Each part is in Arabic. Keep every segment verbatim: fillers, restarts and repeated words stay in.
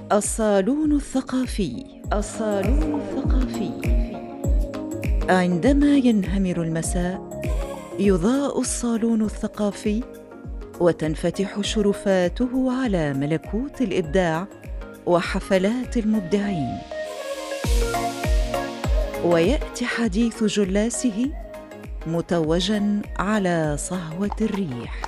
الصالون الثقافي. الصالون الثقافي. عندما ينهمر المساء يضاء الصالون الثقافي وتنفتح شرفاته على ملكوت الإبداع وحفلات المبدعين، ويأتي حديث جلاسه متوجاً على صهوة الريح.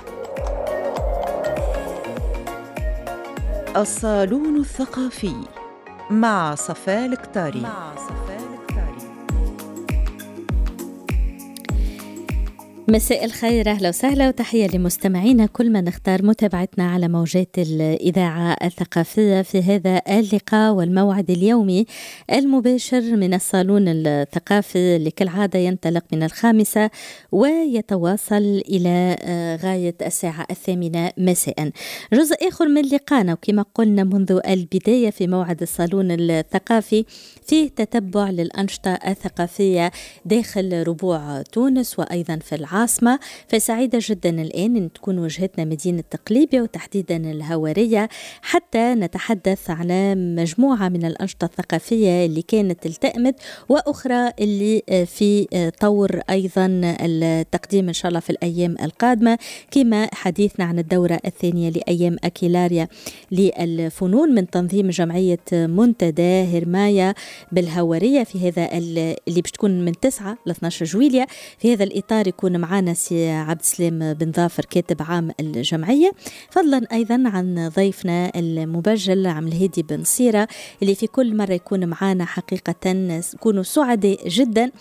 الصالون الثقافي مع صفاء الكتاري. مع صفاء الكتاري. مساء الخير، أهلا وسهلا وتحية لمستمعينا كل من اختار متابعتنا على موجات الإذاعة الثقافية في هذا اللقاء والموعد اليومي المباشر من الصالون الثقافي اللي كالعادة ينطلق من الخامسة ويتواصل إلى غاية الساعة الثامنة مساء. جزء آخر من لقاءنا وكما قلنا منذ البداية في موعد الصالون الثقافي فيه تتبع للأنشطة الثقافية داخل ربوع تونس وأيضا في العاصمة. فسعيدة جدا الآن أن تكون وجهتنا مدينة قليبية وتحديدا الهوارية حتى نتحدث على مجموعة من الأنشطة الثقافية اللي كانت التأمت وأخرى اللي في طور أيضا التقديم إن شاء الله في الأيام القادمة، كما حديثنا عن الدورة الثانية لأيام أكيلاريا للفنون من تنظيم جمعية منتدى هرمايا بالهوارية في هذا اللي باش تكون من تسعة ل اثني عشر جويلية. في هذا الإطار يكون معنا سي عبد السلام بن ظافر كاتب عام الجمعية، فضلا أيضا عن ضيفنا المبجل عم الهادي بن صيرة اللي في كل مرة يكون معنا حقيقة نكونوا سعداء جدا،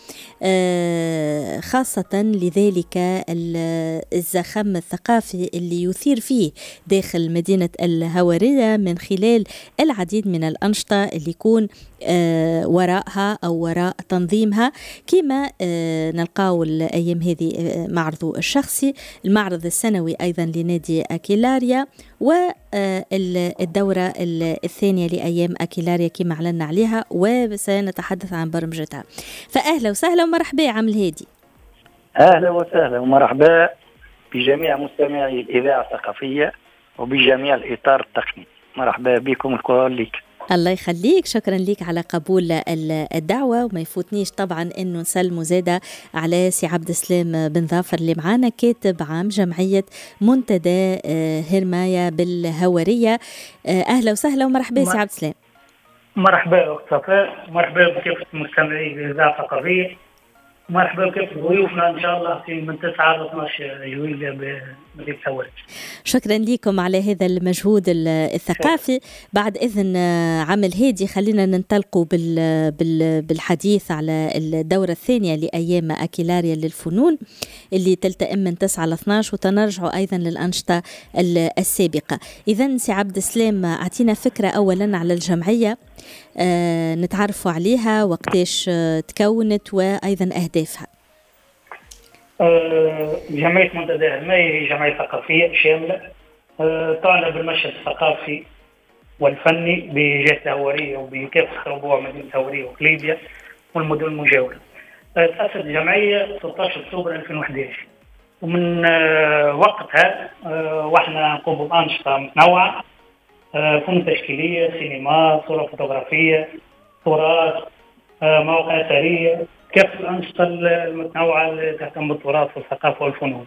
خاصة لذلك الزخم الثقافي اللي يثير فيه داخل مدينة الهوارية من خلال العديد من الأنشطة اللي يكون وراءها أو وراء تنظيمها، كما نلقاو الأيام هذه معرضه الشخصي، المعرض السنوي أيضا لنادي أكيلاريا، والدورة الثانية لأيام أكيلاريا كما أعلنا عليها وسنتحدث عن برمجتها. فأهلا وسهلا ومرحبا عم الهادي. أهلا وسهلا ومرحبا بجميع مستمعي الإذاعة الثقافية وبجميع الإطار التقني. مرحبا بكم الكل. الله يخليك، شكرا لك على قبول الدعوة. وما يفوتنيش طبعا انه نسلم زادة على سي عبد السلام بن ظافر اللي معانا كاتب عام جمعية منتدى هرمايا بالهوارية. اهلا وسهلا ومرحبا سي عبد السلام. مرحبا اخت صفاء، مرحبا بكافة مستمعي الاذاعة الثقافية، مرحبا بكافة ضيوفنا ان شاء الله في من تسعة ل اثني عشر جويلية بمدينة الهوارية. شكرا لكم على هذا المجهود الثقافي. بعد إذن عم الهادي خلينا ننطلقوا بالحديث على الدورة الثانية لأيام أكيلاريا للفنون اللي تلتئم من تسعة ل اثني عشر وتنرجع أيضا للأنشطة السابقة. إذن سي عبد السلام أعطينا فكرة أولا على الجمعية، آه نتعرفوا عليها وقتاش تكونت وأيضا أهدافها. آه جمعية منتدى هرمايا هي جمعية ثقافية شاملة آه تعنى بالمشهد الثقافي والفني بجهة الهوارية وبكافة ربوع مدينة الهوارية وقليبية والمدن المجاورة. آه تأسست الجمعية ستة عشر أكتوبر ألفين وأحد عشر، ومن آه وقتها آه واحنا نقوم بأنشطة متنوعة، آه فنون تشكيلية، سينما، صورة فوتوغرافية، تراث، آه مواقع أثرية، كافة الأنشطة المتنوعة اللي تهتم بالتراث والثقافة والفنون.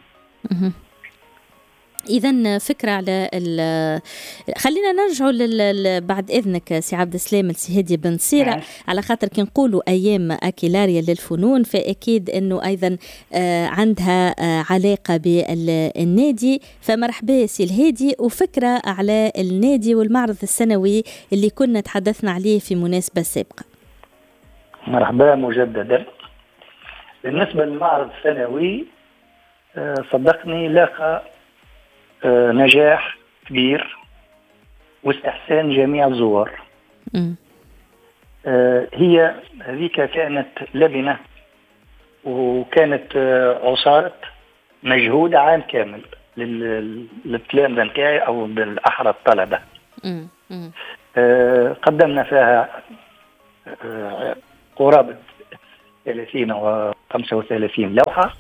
إذن فكرة على خلينا نرجع لل... بعد إذنك سي عبد السلام السي هادي بن صيرة، على خاطر كي نقولوا أيام أكيلاريا للفنون فأكيد أنه أيضا آه عندها آه علاقة بالنادي. فمرحبا سي الهادي، وفكرة على النادي والمعرض السنوي اللي كنا تحدثنا عليه في مناسبة سابقة. مرحبا مجددا. بالنسبة للمعرض السنوي صدقني لاقى نجاح كبير واستحسان جميع الزوار. هي هذيك كانت لبنة وكانت عصارة مجهود عام كامل للتلامذة نتاعي أو بالأحرى الطلبة. قدمنا فيها قرابة ثلاثين و خمسة وثلاثين لوحة.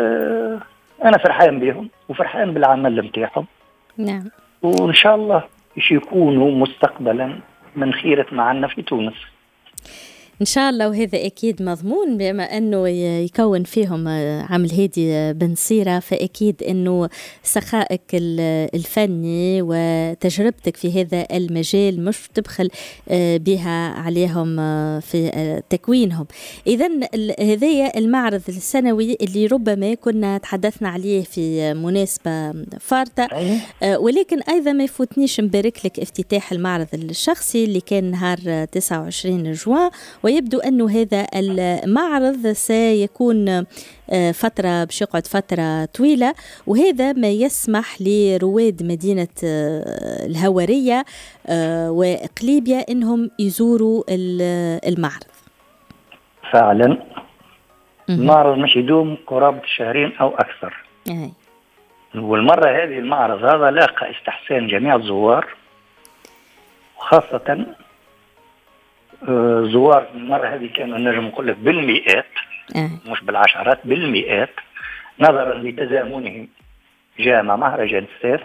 أنا فرحان بهم وفرحان بالعمل متاعهم. نعم. وإن شاء الله باش يكونوا مستقبلا من خيرة معنا في تونس إن شاء الله. وهذا أكيد مضمون بما أنه يكون فيهم عمل هادي بن صيرة، فأكيد أنه سخائك الفني وتجربتك في هذا المجال مش تبخل بها عليهم في تكوينهم. إذن هذا المعرض السنوي اللي ربما كنا تحدثنا عليه في مناسبة فارطة، ولكن أيضا ما يفوتنيش نبارك لك افتتاح المعرض الشخصي اللي كان نهار تسعة وعشرين جوان، ويبدو أنه هذا المعرض سيكون فترة باش يقعد فترة طويلة، وهذا ما يسمح لرواد مدينة الهوارية وقليبية أنهم يزوروا المعرض. فعلا المعرض مش يدوم قرابة شهرين أو أكثر. أي. والمرة هذه المعرض هذا لاقى استحسان جميع الزوار، وخاصة زوار المرة هذه كانوا نجم نقول لك بالمئات أه. مش بالعشرات، بالمئات، نظرا لتزامنهم جاء مع مهرجان الساف.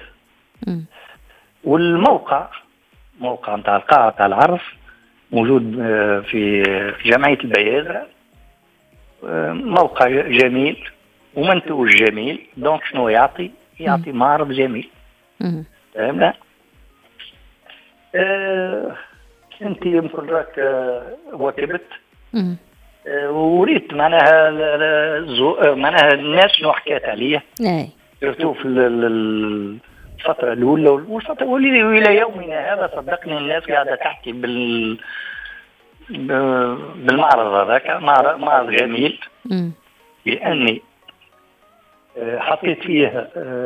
والموقع موقع نتاع القاعة نتاع العرض موجود في جمعية البيادرة، موقع جميل ومنتوج جميل. دونك شنو يعطي؟ يعطي معرض جميل. فهمنا؟ أه انت يمكن راك وكبت وريت معناها معناها الناس شنو حكات عليه سيرتو في الفتره الاولى والفتره والى يومنا هذا. صدقني الناس قاعده تحكي بال بالمعرض هذاك، معرض جميل لاني حطيت فيه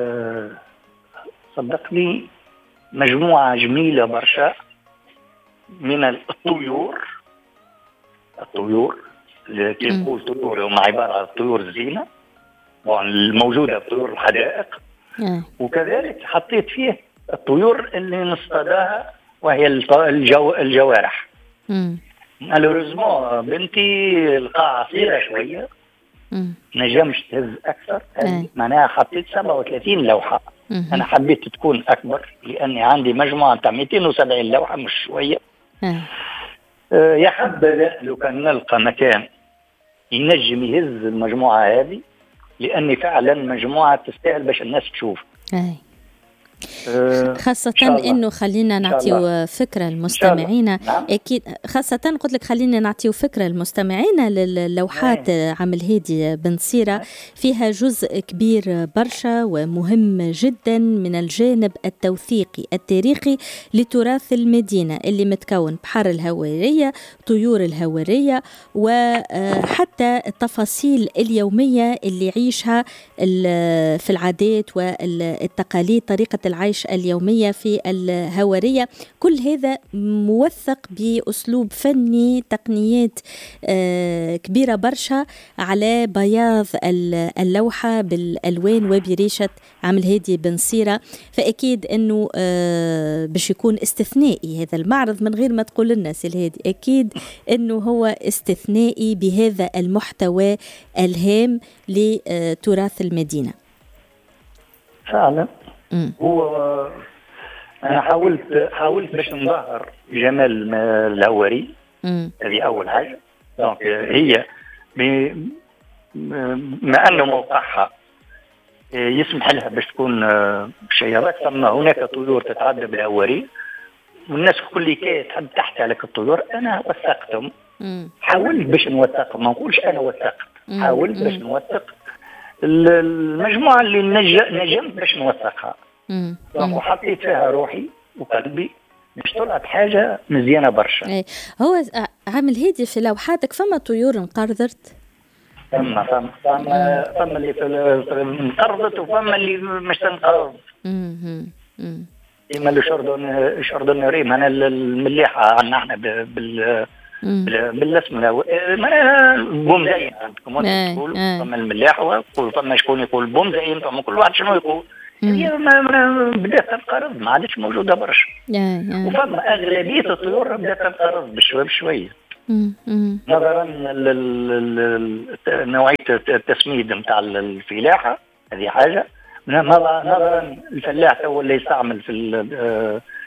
صدقني مجموعه جميله برشا من الطيور. الطيور اللي كيقول طيور هم عبارة عن طيور الزينة الموجودة في طيور الحدائق. وكذلك حطيت فيه الطيور اللي نصطادها وهي الجو الجوارح. مالوريزمون بنتي القاعة صغيرة شوية، نجمش تهز أكثر. معناها حطيت سبعة وثلاثين لوحة. أنا حبيت تكون أكبر لأني عندي مجموعة بتاع مئتين وسبعين لوحة، مش شوية. آه يا حبذا لو كان نلقى مكان ينجم يهز المجموعة هذه، لأني فعلا مجموعة تستاهل باش الناس تشوف. أي. خاصة إنه خلينا نعطيو فكرة المستمعين. نعم. أكيد خاصة قلت لك خلينا نعطيو فكرة المستمعين للوحات عمل هادي بن صيرة، فيها جزء كبير برشا ومهم جدا من الجانب التوثيقي التاريخي لتراث المدينة اللي متكون بحر الهوارية، طيور الهوارية، وحتى التفاصيل اليومية اللي يعيشها في العادات والتقاليد، طريقة العيش اليومية في الهوارية. كل هذا موثق بأسلوب فني، تقنيات كبيرة برشا على بياض اللوحة بالألوان وبريشة عمل هادي بن صيرة. فأكيد أنه باش يكون استثنائي هذا المعرض من غير ما تقول الناس الهادي، أكيد أنه هو استثنائي بهذا المحتوى الهام لتراث المدينة. فعلا. هو أنا حاولت حاولت باش نظهر جمال الهواري، هذه أول حاجة. دونك هي ما أنه موقعها يسمح لها باش تكون شيارات، ثم هناك طيور تتعدى بالهواري والناس كل كي تحب تحكي عليك الطيور. أنا وثقتهم، حاولت باش نوثقهم، ما نقولش أنا وثقت، حاولت باش نوثق المجموعة اللي نجمت باش نوثقها. وحطيت فيها روحي وقلبي باش طلعت حاجة مزيانة برشا. أي. هو عامل هادي في لوحاتك فما طيور انقرضت؟ فما فما فما فما اللي في انقرضت وفما اللي مش تنقرض. كما الشردون شردون معناها المليحة عندنا احنا بال بالاسم معناها بومزين عندكم تقول فما الملاحة وفما شكون يقول بومزين، فما كل واحد شنو يقول. هي بدات تنقرض، ما عادش موجودة برشا. وفما أغلبية الطيور بدات تنقرض بشوي بشوي نظرا لنوعية التسميد نتاع الفلاحة. هذه حاجة. نظرا الفلاح هو اللي يستعمل في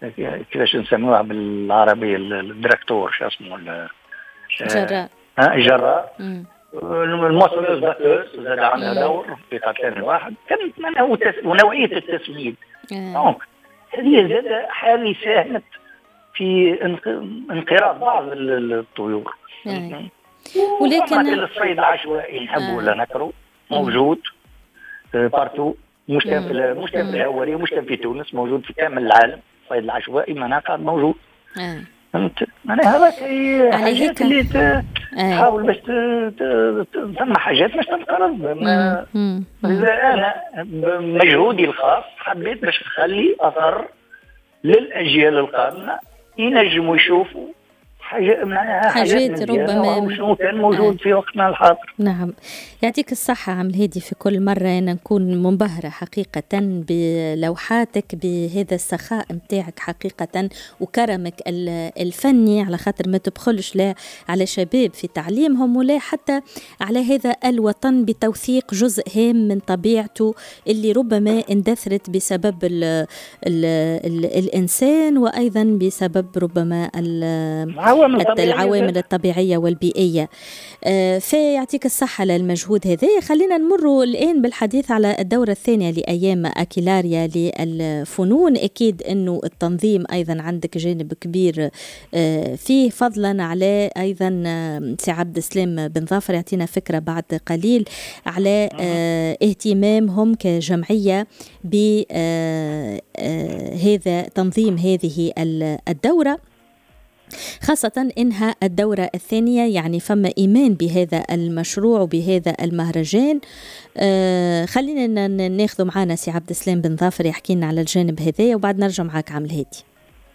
كيفاش نسموها بالعربي الديريكتور شو اسمه جراء ها جراء الموصل الزكر زاد عندها دور في قتلان الواحد كانت منه ونوعية التسويد. دونك هذه زاد حالي ساهمت في انقراض بعض الطيور. ولكن الصيد العشوائي نحبوا ولا نكره موجود بارتو، مش كان في مش كان في الهواري ومش كان في تونس، موجود في كامل العالم. الصيد العشوائي معناها موجود. فهمت معناها هذاك حاجات اللي تحاول باش ثم حاجات باش تنقرض. انا بمجهودي الخاص حبيت باش نخلي اثر للاجيال القادمه ينجموا يشوفوا حاجة معناها حاجات ربما شنو كان موجود آه. في وقتنا الحاضر. نعم يعطيك الصحة عم الهادي. في كل مرة أنا نكون منبهرة حقيقة بلوحاتك، بهذا السخاء متاعك حقيقة وكرمك الفني، على خاطر ما تبخلش لا على شباب في تعليمهم ولا حتى على هذا الوطن بتوثيق جزء هام من طبيعته اللي ربما اندثرت بسبب ال ال ال الإنسان وأيضا بسبب ربما العوامل الطبيعية والبيئية. آه فيعطيك الصحة للمجهود هذا. خلينا نمر الآن بالحديث على الدورة الثانية لأيام أكيلاريا للفنون. أكيد أنه التنظيم أيضا عندك جانب كبير آه فيه، فضلا على أيضا آه سي عبد السلام بن ظافر يعطينا فكرة بعد قليل على آه اهتمامهم كجمعية بهذا آه تنظيم هذه الدورة، خاصة إنها الدورة الثانية، يعني فما إيمان بهذا المشروع وبهذا المهرجان. آه خلينا ناخذ معنا سي عبد السلام بن ظافر يحكي لنا على الجانب هذا وبعد نرجع معك عام الهادي.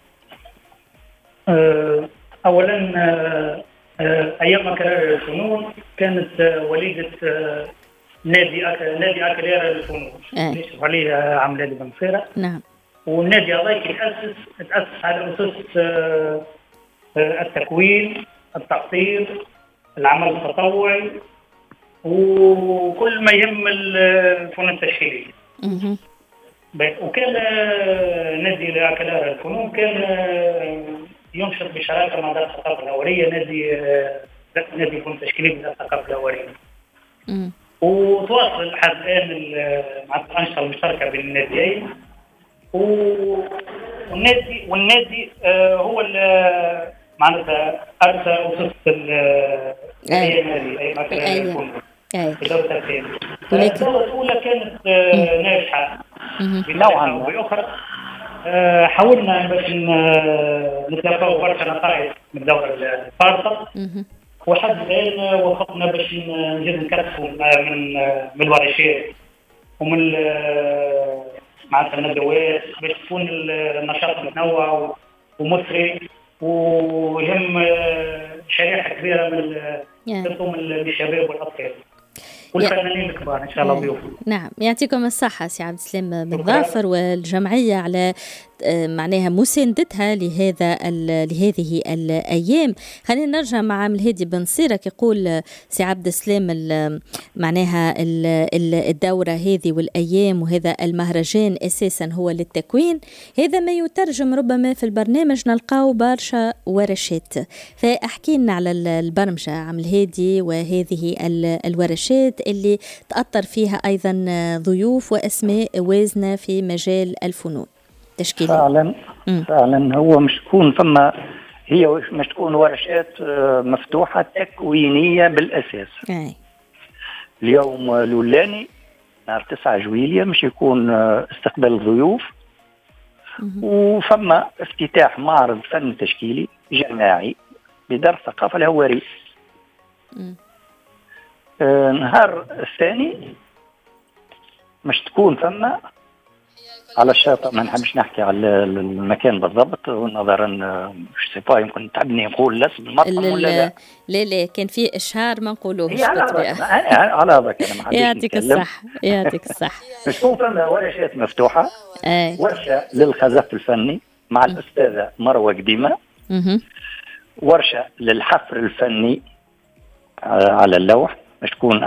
آه أولا آه آه أيام أكيلاريا للفنون كانت آه وليدة آه نادي أك... نادي أكيلاريا للفنون يشرف عليه عام الهادي بن صيرة. نعم. والنادي هذاك تأسس تأسس على أسس آه التكوين، التقطير، العمل التطوعي وكل ما يهم الفنون التشكيلية. وكان نادي أكيلاريا للفنون كان ينشط بشراكة مع دار الثقافة الهوارية، نادي نادي الفنون التشكيلية بدار الثقافة الهوارية. وتواصل لحد الآن مع الأنشطة المشتركة بين الناديين. والنادي والنادي هو معناتها أرسى أسس الأيام هذه أيام أكيلاريا للفنون في الدورة الثانية. الدورة الأولى كانت ناجحة بنوعا وبأخرى. حاولنا باش نتلقاو برشا نتائج من الدورة الفارطة، وحد الآن وقفنا باش نجد نكثفوا من من الورشات ومن معناتها الندوات باش تكون النشاط متنوع ومثري ويهم شريحة كبيرة من تقوم الشباب والأطفال والفنانين الكبار إن شاء الله ضيوفهم. نعم يعطيكم الصحة سي عبد السلام بن ظافر والجمعية على معناها مساندتها لهذا لهذه الأيام. خلينا نرجع مع عام الهادي بن صيرة. يقول سي عبد السلام معناها الدورة هذه والأيام وهذا المهرجان أساسا هو للتكوين، هذا ما يترجم ربما في البرنامج نلقاو برشا ورشات. فأحكي لنا على البرمجة عام الهادي وهذه الورشات اللي تأطر فيها أيضا ضيوف وأسماء وازنة في مجال الفنون تشكيلية. فعلا م. فعلا هو مش تكون فما هي مش تكون ورشات مفتوحة تكوينية بالأساس. أي. اليوم الأولاني نهار تسعة جويلية مش يكون استقبال الضيوف، وفما افتتاح معرض فن تشكيلي جماعي بدار الثقافة الهوارية. آه نهار الثاني مش تكون فما على الشاطئ، ما نحبش نحكي على المكان بالضبط نظرا مش سيبا يمكن تعبني نقول الاسم المطعم ولا لا. لا لا كان في اشهار ما نقولوش على على هذاك انا ما حبيتش. يعطيك الصح يعطيك الصح. مش تكون فما ورشات مفتوحه. أي. ورشه للخزف الفني مع الاستاذه مروه قديمه. ورشه للحفر الفني على اللوح مش تكون